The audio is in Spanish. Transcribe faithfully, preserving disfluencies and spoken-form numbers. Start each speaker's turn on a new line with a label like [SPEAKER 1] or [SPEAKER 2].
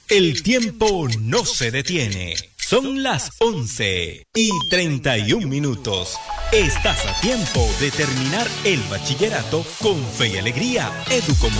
[SPEAKER 1] El tiempo no se detiene. Son las once y treinta y un minutos. Estás a tiempo de terminar el bachillerato con fe y alegría. Educomunicaciones.